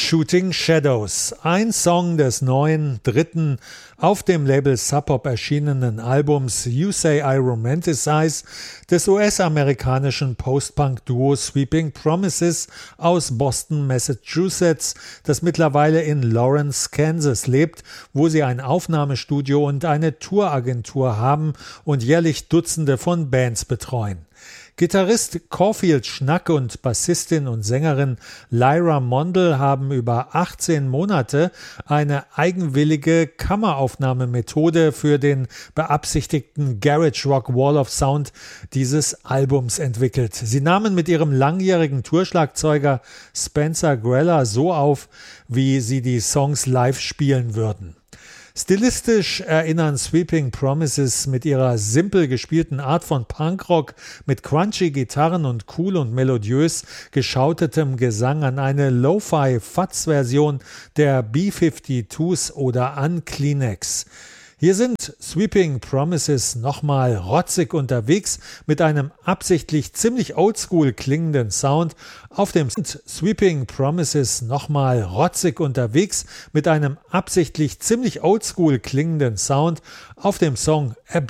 Shooting Shadows, ein Song des neuen, dritten, auf dem Label Sub Pop erschienenen Albums You Say I Romanticize des US-amerikanischen Post-Punk-Duo Sweeping Promises aus Boston, Massachusetts, das mittlerweile in Lawrence, Kansas lebt, wo sie ein Aufnahmestudio und eine Touragentur haben und jährlich Dutzende von Bands betreuen. Gitarrist Caulfield Schnack und Bassistin und Sängerin Lyra Mondel haben über 18 Monate eine eigenwillige Kammeraufnahmemethode für den beabsichtigten Garage Rock Wall of Sound dieses Albums entwickelt. Sie nahmen mit ihrem langjährigen Tourschlagzeuger Spencer Greller so auf, wie sie die Songs live spielen würden. Stilistisch erinnern Sweeping Promises mit ihrer simpel gespielten Art von Punkrock mit crunchy Gitarren und cool und melodiös geschautetem Gesang an eine Lo-Fi-Fuzz-Version der B-52s oder an Kleenex. Hier sind Sweeping Promises nochmal rotzig unterwegs mit einem absichtlich ziemlich oldschool klingenden Sound auf dem Sweeping Promises nochmal rotzig unterwegs mit einem absichtlich ziemlich oldschool klingenden Sound auf dem Song